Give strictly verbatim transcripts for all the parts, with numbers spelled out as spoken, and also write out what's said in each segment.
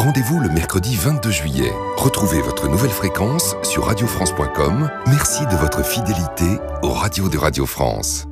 Rendez-vous le mercredi vingt-deux juillet. Retrouvez votre nouvelle fréquence sur radio france point com. Merci de votre fidélité aux radios de Radio France.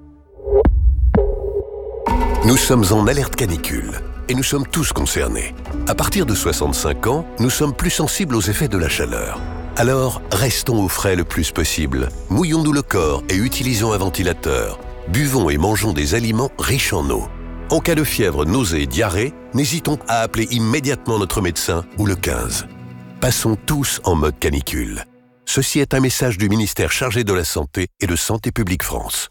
Nous sommes en alerte canicule et nous sommes tous concernés. À partir de soixante-cinq ans, nous sommes plus sensibles aux effets de la chaleur. Alors, restons au frais le plus possible. Mouillons-nous le corps et utilisons un ventilateur. Buvons et mangeons des aliments riches en eau. En cas de fièvre, nausées et diarrhée, n'hésitons pas à appeler immédiatement notre médecin ou le quinze. Passons tous en mode canicule. Ceci est un message du ministère chargé de la Santé et de Santé publique France.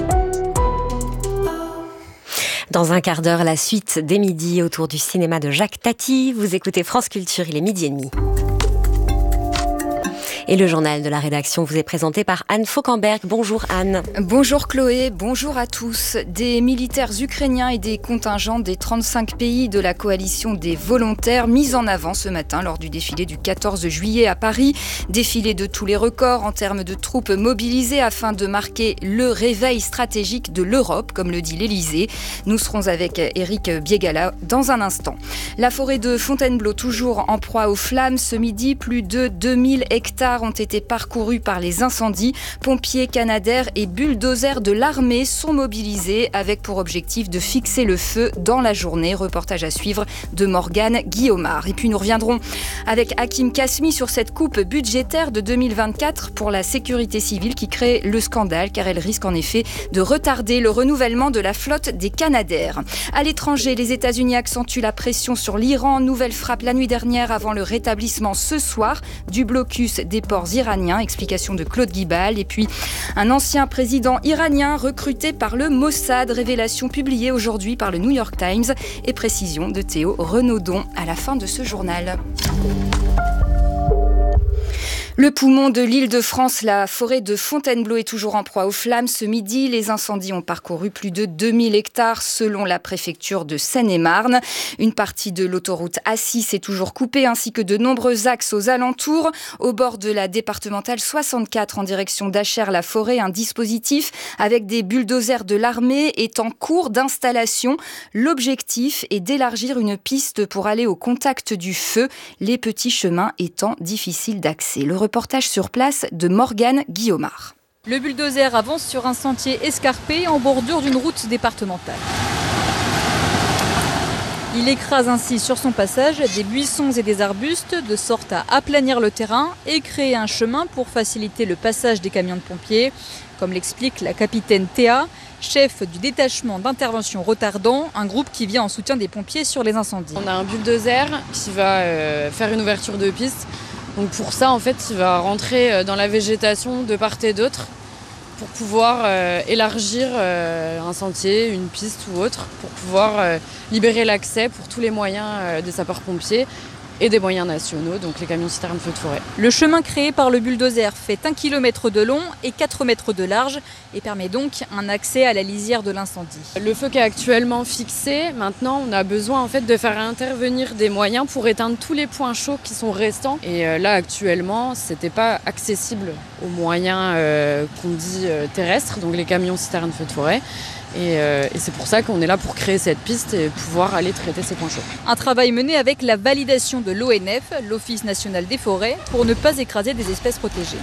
Dans un quart d'heure, la suite des midis autour du cinéma de Jacques Tati. Vous écoutez France Culture, il est midi et demi. Et le journal de la rédaction vous est présenté par Anne Fauquemberg. Bonjour Anne. Bonjour Chloé, bonjour à tous. Des militaires ukrainiens et des contingents des trente-cinq pays de la coalition des volontaires mis en avant ce matin lors du défilé du quatorze juillet à Paris. Défilé de tous les records en termes de troupes mobilisées afin de marquer le réveil stratégique de l'Europe, comme le dit l'Élysée. Nous serons avec Éric Biégala dans un instant. La forêt de Fontainebleau, toujours en proie aux flammes. Ce midi, plus de deux mille hectares ont été parcourus par les incendies. Pompiers, canadaires et bulldozers de l'armée sont mobilisés avec pour objectif de fixer le feu dans la journée. Reportage à suivre de Morgane Guillaumard. Et puis nous reviendrons avec Hakim Kasmi sur cette coupe budgétaire de deux mille vingt-quatre pour la sécurité civile qui crée le scandale car elle risque en effet de retarder le renouvellement de la flotte des canadaires. À l'étranger, les États-Unis accentuent la pression sur l'Iran. Nouvelle frappe la nuit dernière avant le rétablissement ce soir du blocus des ports iraniens. Explication de Claude Guibal. Et puis un ancien président iranien recruté par le Mossad. Révélation publiée aujourd'hui par le New York Times et précision de Théo Renaudon à la fin de ce journal. Le poumon de l'Île-de-France, la forêt de Fontainebleau est toujours en proie aux flammes. Ce midi, les incendies ont parcouru plus de deux mille hectares selon la préfecture de Seine-et-Marne. Une partie de l'autoroute A six est toujours coupée ainsi que de nombreux axes aux alentours. Au bord de la départementale soixante-quatre en direction d'Achères-la-Forêt, un dispositif avec des bulldozers de l'armée est en cours d'installation. L'objectif est d'élargir une piste pour aller au contact du feu, les petits chemins étant difficiles d'accès. Le reportage sur place de Morgane Guillaumard. Le bulldozer avance sur un sentier escarpé en bordure d'une route départementale. Il écrase ainsi sur son passage des buissons et des arbustes de sorte à aplanir le terrain et créer un chemin pour faciliter le passage des camions de pompiers, comme l'explique la capitaine Théa, chef du détachement d'intervention retardant, un groupe qui vient en soutien des pompiers sur les incendies. On a un bulldozer qui va euh, faire une ouverture de piste. Donc pour ça, en fait, il va rentrer dans la végétation de part et d'autre pour pouvoir euh, élargir euh, un sentier, une piste ou autre, pour pouvoir euh, libérer l'accès pour tous les moyens euh, des sapeurs-pompiers et des moyens nationaux, donc les camions citernes feu de forêt. Le chemin créé par le bulldozer fait un kilomètre de long et quatre mètres de large et permet donc un accès à la lisière de l'incendie. Le feu qui est actuellement fixé, maintenant on a besoin en fait de faire intervenir des moyens pour éteindre tous les points chauds qui sont restants. Et euh, là actuellement, c'était pas accessible aux moyens euh, qu'on dit euh, terrestres, donc les camions citernes feu de forêt. Et, euh, et c'est pour ça qu'on est là pour créer cette piste et pouvoir aller traiter ces points chauds. Un travail mené avec la validation de l'O N F, l'Office national des forêts, pour ne pas écraser des espèces protégées.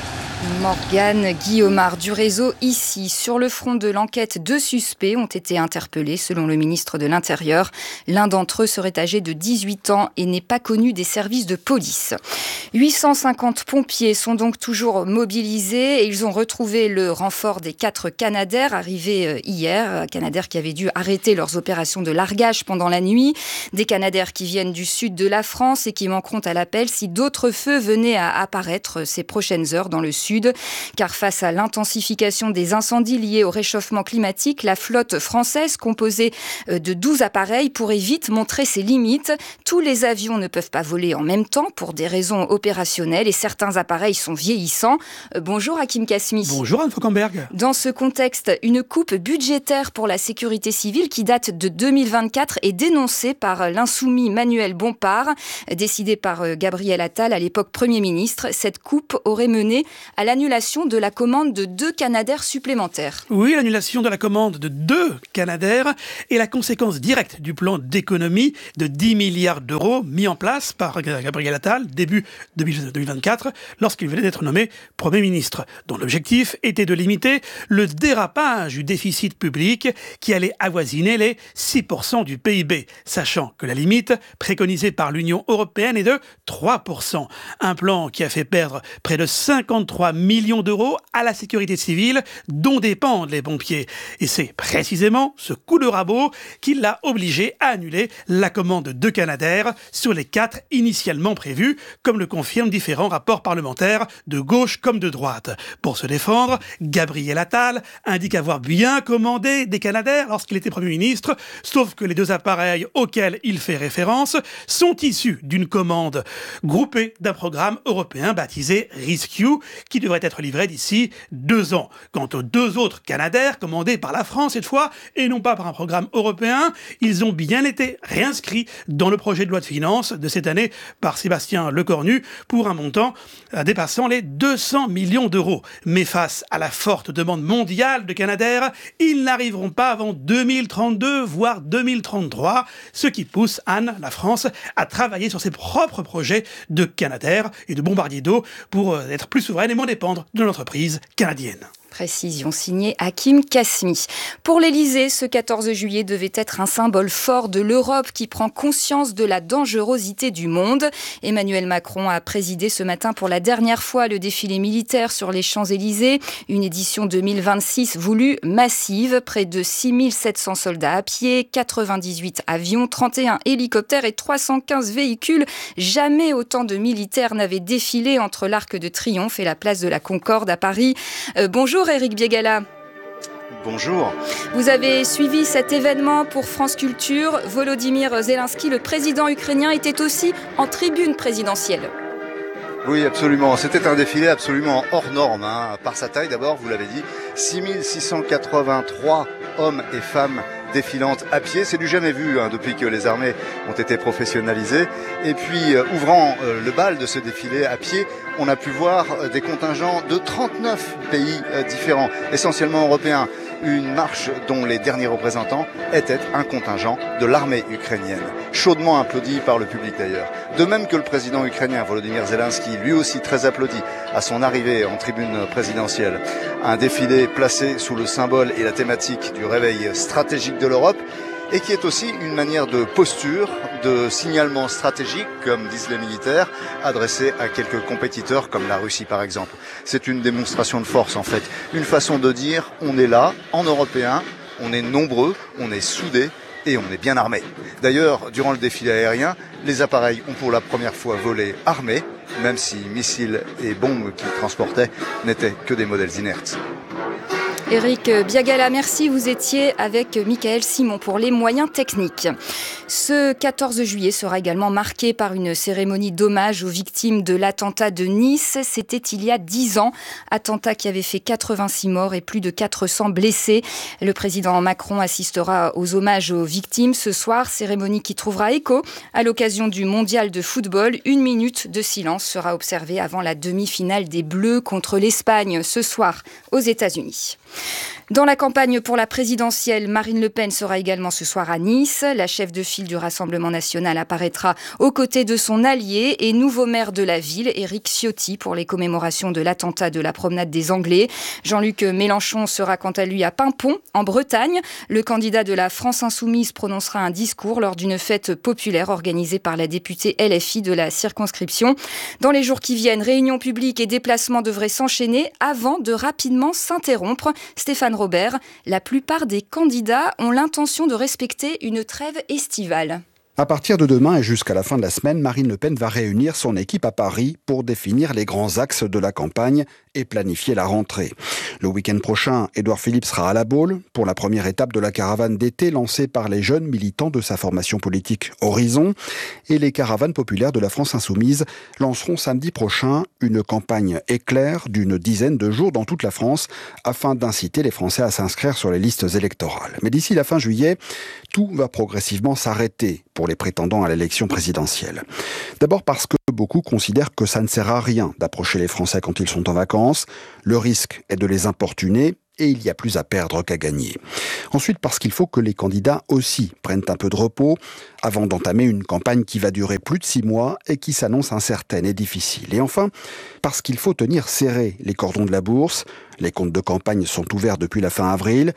Morgane Guillaumard du réseau Ici. Sur le front de l'enquête, deux suspects ont été interpellés selon le ministre de l'Intérieur. L'un d'entre eux serait âgé de dix-huit ans et n'est pas connu des services de police. huit cent cinquante pompiers sont donc toujours mobilisés et ils ont retrouvé le renfort des quatre canadaires arrivés hier. Canadaires qui avaient dû arrêter leurs opérations de largage pendant la nuit. Des canadaires qui viennent du sud de la France et qui manqueront à l'appel si d'autres feux venaient à apparaître ces prochaines heures dans le sud. Car face à l'intensification des incendies liés au réchauffement climatique, la flotte française, composée de douze appareils, pourrait vite montrer ses limites. Tous les avions ne peuvent pas voler en même temps pour des raisons opérationnelles et certains appareils sont vieillissants. Bonjour Hakim Kasmi. Bonjour Anne Fauquemberg. Dans ce contexte, une coupe budgétaire pour la sécurité civile qui date de deux mille vingt-quatre est dénoncée par l'insoumis Manuel Bompard, décidée par Gabriel Attal, à l'époque Premier ministre. Cette coupe aurait mené à l'annulation de la commande de deux Canadair supplémentaires. Oui, l'annulation de la commande de deux Canadair est la conséquence directe du plan d'économie de dix milliards d'euros mis en place par Gabriel Attal début deux mille vingt-quatre lorsqu'il venait d'être nommé Premier ministre, dont l'objectif était de limiter le dérapage du déficit public qui allait avoisiner les six pour cent du P I B, sachant que la limite préconisée par l'Union européenne est de trois pour cent. Un plan qui a fait perdre près de cinquante-trois millions d'euros à la sécurité civile dont dépendent les pompiers. Et c'est précisément ce coup de rabot qui l'a obligé à annuler la commande de Canadair sur les quatre initialement prévus, comme le confirment différents rapports parlementaires de gauche comme de droite. Pour se défendre, Gabriel Attal indique avoir bien commandé des Canadair lorsqu'il était Premier ministre, sauf que les deux appareils auxquels il fait référence sont issus d'une commande groupée d'un programme européen baptisé Rescue, qui devrait être livré d'ici deux ans. Quant aux deux autres Canadair commandés par la France cette fois, et non pas par un programme européen, ils ont bien été réinscrits dans le projet de loi de finances de cette année par Sébastien Lecornu pour un montant dépassant les deux cents millions d'euros. Mais face à la forte demande mondiale de Canadair, ils n'arriveront pas avant deux mille trente-deux, voire deux mille trente-trois, ce qui pousse Anne, la France, à travailler sur ses propres projets de Canadair et de bombardiers d'eau pour être plus souveraine et moins dépendre de l'entreprise canadienne. Précision signée Hakim Kasmi. Pour l'Élysée, ce quatorze juillet devait être un symbole fort de l'Europe qui prend conscience de la dangerosité du monde. Emmanuel Macron a présidé ce matin pour la dernière fois le défilé militaire sur les Champs-Élysées. Une édition deux mille vingt-six voulue massive. Près de six mille sept cents soldats à pied, quatre-vingt-dix-huit avions, trente et un hélicoptères et trois cent quinze véhicules. Jamais autant de militaires n'avaient défilé entre l'Arc de Triomphe et la place de la Concorde à Paris. Euh, bonjour Éric Biegala. Bonjour. Vous avez suivi cet événement pour France Culture. Volodymyr Zelensky, le président ukrainien, était aussi en tribune présidentielle. Oui, absolument. C'était un défilé absolument hors norme, hein. Par sa taille, d'abord, vous l'avez dit, six mille six cent quatre-vingt-trois hommes et femmes défilantes à pied. C'est du jamais vu hein, depuis que les armées ont été professionnalisées. Et puis, euh, ouvrant euh, le bal de ce défilé à pied, on a pu voir euh, des contingents de trente-neuf pays euh, différents, essentiellement européens. Une marche dont les derniers représentants étaient un contingent de l'armée ukrainienne, chaudement applaudi par le public d'ailleurs. De même que le président ukrainien Volodymyr Zelensky, lui aussi très applaudi à son arrivée en tribune présidentielle. Un défilé placé sous le symbole et la thématique du réveil stratégique de l'Europe, et qui est aussi une manière de posture, de signalement stratégique, comme disent les militaires, adressé à quelques compétiteurs comme la Russie par exemple. C'est une démonstration de force en fait, une façon de dire on est là, en européen, on est nombreux, on est soudés et on est bien armés. D'ailleurs, durant le défilé aérien, les appareils ont pour la première fois volé armés, même si missiles et bombes qu'ils transportaient n'étaient que des modèles inertes. Éric Biegala, merci. Vous étiez avec Michael Simon pour les moyens techniques. Ce quatorze juillet sera également marqué par une cérémonie d'hommage aux victimes de l'attentat de Nice. C'était il y a dix ans. Attentat qui avait fait quatre-vingt-six morts et plus de quatre cents blessés. Le président Macron assistera aux hommages aux victimes ce soir. Cérémonie qui trouvera écho à l'occasion du mondial de football. Une minute de silence sera observée avant la demi-finale des Bleus contre l'Espagne ce soir aux États-Unis. Dans la campagne pour la présidentielle, Marine Le Pen sera également ce soir à Nice. La chef de file du Rassemblement national apparaîtra aux côtés de son allié et nouveau maire de la ville, Éric Ciotti, pour les commémorations de l'attentat de la promenade des Anglais. Jean-Luc Mélenchon sera quant à lui à Paimpont, en Bretagne. Le candidat de la France Insoumise prononcera un discours lors d'une fête populaire organisée par la députée L F I de la circonscription. Dans les jours qui viennent, réunions publiques et déplacements devraient s'enchaîner avant de rapidement s'interrompre. Stéphane Robert, la plupart des candidats ont l'intention de respecter une trêve estivale. À partir de demain et jusqu'à la fin de la semaine, Marine Le Pen va réunir son équipe à Paris pour définir les grands axes de la campagne et planifier la rentrée. Le week-end prochain, Édouard Philippe sera à La Baule pour la première étape de la caravane d'été lancée par les jeunes militants de sa formation politique Horizon. Et les caravanes populaires de la France Insoumise lanceront samedi prochain une campagne éclair d'une dizaine de jours dans toute la France afin d'inciter les Français à s'inscrire sur les listes électorales. Mais d'ici la fin juillet, tout va progressivement s'arrêter pour les prétendants à l'élection présidentielle. D'abord parce que Beaucoup considèrent que ça ne sert à rien d'approcher les Français quand ils sont en vacances. Le risque est de les importuner et il y a plus à perdre qu'à gagner. Ensuite, parce qu'il faut que les candidats aussi prennent un peu de repos avant d'entamer une campagne qui va durer plus de six mois et qui s'annonce incertaine et difficile. Et enfin, parce qu'il faut tenir serré les cordons de la bourse. Les comptes de campagne sont ouverts depuis la fin avril.